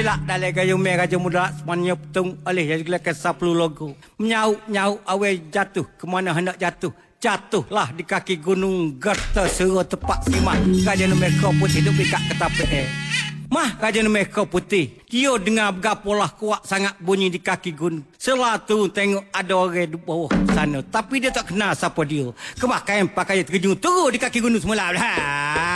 Elak dalam gaya raja muda semuanya petung oleh yang digelarkan 10 logo. Menyauk-nyauk awal jatuh. Kemana hendak jatuh? Jatuhlah di kaki gunung Gerta Sera tepak simah. Raja Mereka Putih duduk dekat ketapik Mah Raja Mereka Putih. Dia dengar bergapolah kuat sangat bunyi di kaki gunung. Selatu tengok ada orang di bawah sana. Tapi dia tak kenal siapa dia. Kemakan pakai terjun turun di kaki gunung semula.